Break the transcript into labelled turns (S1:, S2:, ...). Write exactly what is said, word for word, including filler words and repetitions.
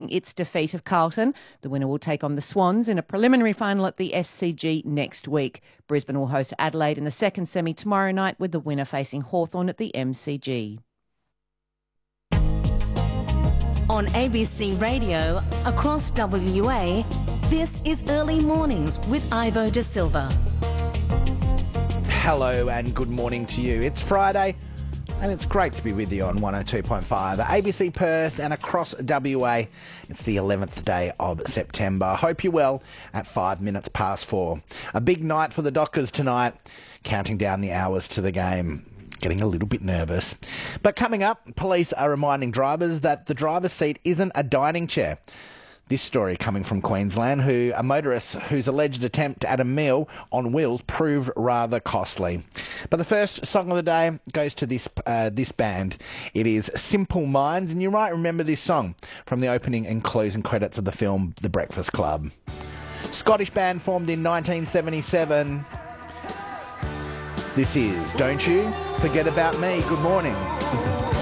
S1: its defeat of Carlton. The winner will take on the Swans in a preliminary final at the S C G next week. Brisbane will host Adelaide in the second semi tomorrow night, with the winner facing Hawthorn at the M C G.
S2: On A B C Radio, across W A, this is Early Mornings with Ivo De Silva.
S3: Hello and good morning to you. It's Friday and it's great to be with you on one oh two point five A B C Perth and across W A. It's the eleventh day of September. I hope you're well at five minutes past four. A big night for the Dockers tonight, counting down the hours to the game. Getting a little bit nervous. But coming up, police are reminding drivers that the driver's seat isn't a dining chair. This story coming from Queensland, who a motorist whose alleged attempt at a meal on wheels proved rather costly. But the first song of the day goes to this uh, this band. It is Simple Minds, and you might remember this song from the opening and closing credits of the film The Breakfast Club. Scottish band formed in nineteen seventy-seven. This is Don't You Forget About Me. Good morning.